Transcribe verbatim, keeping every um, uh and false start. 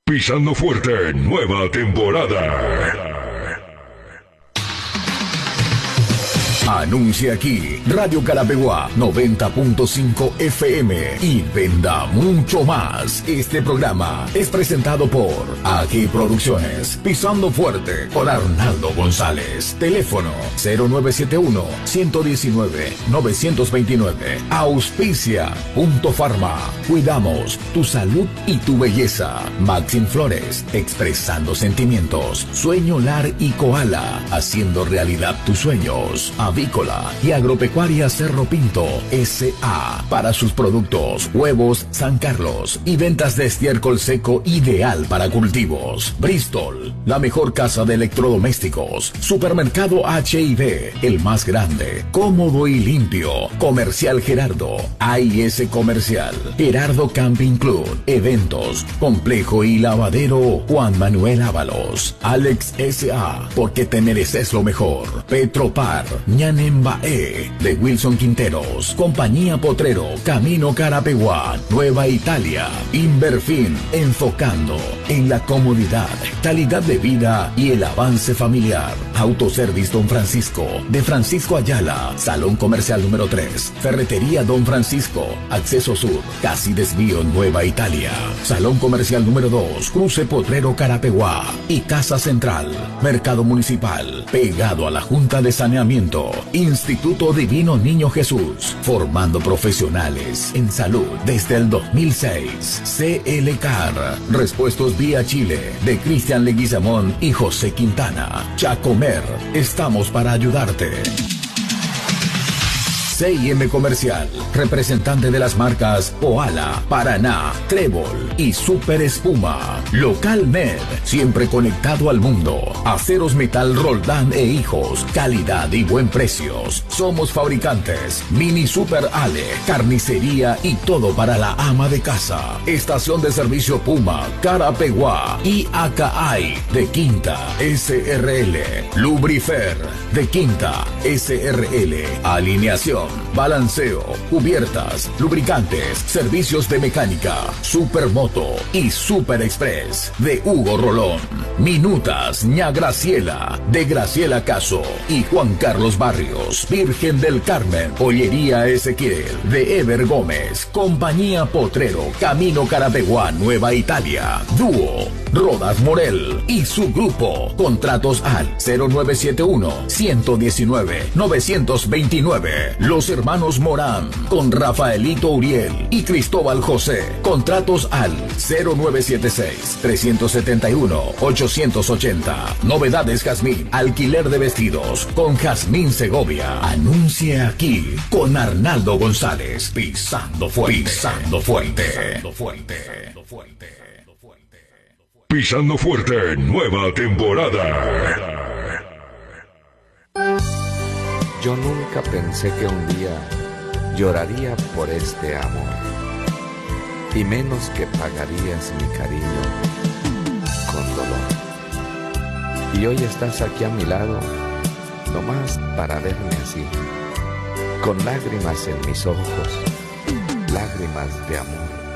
Pisando Fuerte, nueva temporada. Anuncia aquí, Radio Carapeguá noventa punto cinco F M y venda mucho más. Este programa es presentado por A G Producciones, Pisando Fuerte, con Arnaldo González. Teléfono cero nueve siete uno, uno uno nueve, nueve dos nueve. Auspicia Punto Farma. Cuidamos tu salud y tu belleza. Maxim Flores, expresando sentimientos. Sueño Lar y Koala, haciendo realidad tus sueños. Avícola y Agropecuaria Cerro Pinto S A para sus productos Huevos San Carlos y ventas de estiércol seco ideal para cultivos. Bristol, la mejor casa de electrodomésticos. Supermercado H I B, el más grande, cómodo y limpio. Comercial Gerardo, A I S Comercial, Gerardo Camping Club, eventos, complejo y lavadero Juan Manuel Ábalos. Alex S A, porque te mereces lo mejor. Petropar, Ñanembae, de Wilson Quinteros, Compañía Potrero, Camino Carapeguá, Nueva Italia. Inverfin, enfocando en la comodidad, calidad de vida y el avance familiar. Autoservice Don Francisco, de Francisco Ayala, Salón Comercial número tres, Ferretería Don Francisco, Acceso Sur, casi desvío Nueva Italia. Salón Comercial número dos, Cruce Potrero Carapeguá y Casa Central, Mercado Municipal, pegado a la Junta de Saneamiento. Instituto Divino Niño Jesús, formando profesionales en salud desde el dos mil seis. C L C A R, Respuestos Vía Chile, de Cristian Leguizamón y José Quintana. Chacomer, estamos para ayudarte. C I M Comercial, representante de las marcas Koala, Paraná, Trébol y Super Espuma. Local Med, siempre conectado al mundo. Aceros Metal Roldán e Hijos, calidad y buen precios. Somos fabricantes. Mini Super Ale, carnicería y todo para la ama de casa. Estación de servicio Puma, Carapeguá y Acaay, de Quinta, S R L. Lubrifer, de Quinta, S R L. Alineación, balanceo, cubiertas, lubricantes, servicios de mecánica, Supermoto y Super Express, de Hugo Rolón. Minutas, Ña Graciela, de Graciela Caso y Juan Carlos Barrios. Virgen del Carmen, Pollería Ezequiel, de Ever Gómez. Compañía Potrero, Camino Carapeguá, Nueva Italia. Dúo, Rodas Morel y su grupo. Contratos al cero nueve siete uno, uno uno nueve, nueve dos nueve. Los hermanos Morán, con Rafaelito Uriel y Cristóbal José. Contratos al cero nueve siete seis, tres siete uno, ocho ocho cero. Novedades Jazmín, alquiler de vestidos con Jazmín Segovia. Anuncie aquí con Arnaldo González. Pisando fuerte. Pisando fuerte. Pisando fuerte. Pisando Fuerte, nueva temporada. Yo nunca pensé que un día lloraría por este amor, y menos que pagarías mi cariño con dolor. Y hoy estás aquí a mi lado, nomás para verme así, con lágrimas en mis ojos, lágrimas de amor.